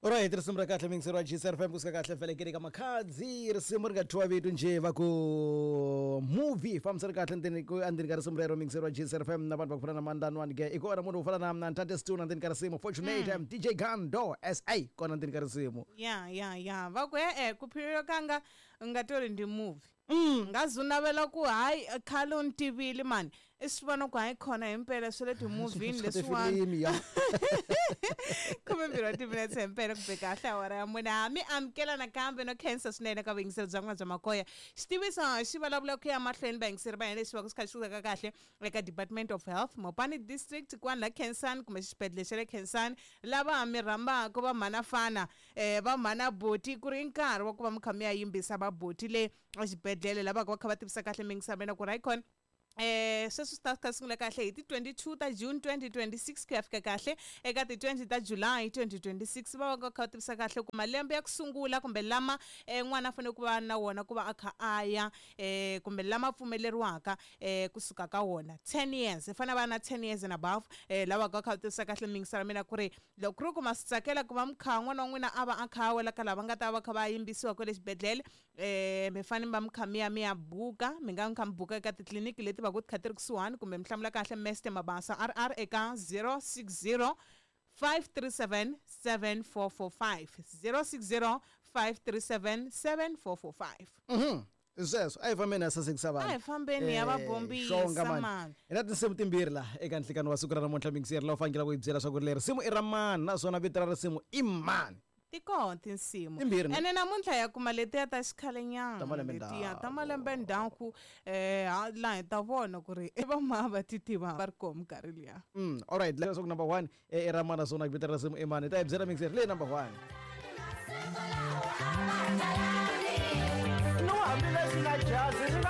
Alright, risimu ra kahle mingisero wa GSFM kusuka kahle vele kereka makhadzi risimu ri nga thwa vitu nje va ku movie fambisa ri kahle andini ka risimu rero mingisero wa GSFM na vanhu va ku fana na mandani wani ke ikona munhu ufana na Ntate Stu andini ka risimu Fortunate DJ Gando SA kona andini ka risimu ya va ku ku phirilo kanga nga tori ndi movie ngazunavela ku hayi khale untivile mani isivona ku hayi khona impela swele ti movie leswiwani kumbe mbirhi wa timinetse impela ku beka kahle awara ya mune hami amukela nakambe no cancer swinene ka vayingiseri bya n'wana bya makoya xitivisa xi vulavula ku ya mahlweni vayingiseri va hina leswi va ku swi kha swi kahle eka Department of Health Mopani District kwani la Khensani kumbe xibedhlele xa le Khensani lava mi rhambaka va mhana fana va mhana boti ku ri nkarhi wa ku va mi kha mi ya yimbisa va boti le exibedhlele lava va kha va tivisa kahle mingisabena ku ri icon sweswi swi ta sungula kahle hi ti 22 ta June 2026 ku ya fika kahle eka ti 20 ta July 2026 va va kha tivisa kahle ku malembe ya ku sungula kumbe lama n'wana fanele ku va na wona ku va a kha aya kumbe lama pfumeleriwaka kusuka ka wona 10 years fana va na 10 years and above lava kha tivisa kahle mingisara mina ku ri loko ku ri ku masitsakela ku va mkha n'wana wa n'wina a va a kha wela ka lava nga ta va kha va yimbisiwa kwale xibedhlele mi fanele ba mkha mi ya buka mi nga mkha mbuka eka titliliniki leti va ku tkhateri kusuhani kumbe mihlamula kahle Meste Mabasa RR eka 060 537 7445 060 537 7445 sweswo a hi fambeni a sasekisavana a hi fambeni ya va bombisa mani ina tinsimu timbirhi la eka nhlikani wa siku ra namuntlha mingiseri lawa fanekela ku hi byela swa ku ri leri risimu i ra mani naswona vito ra risimu i mani tikona tinsimu timbirhi ene namuntlha ya kuma letiya ta xikhalenyana letiya ta malembe ndzhaku laha hi ta vona ku ri va ma va ti tiva va ri koho minkarhi liya alright leswaku number 1 i ra mani naswona vito ra risimu i mani ta hi byela mingiseri leyi number 1 no hambileswi na jazi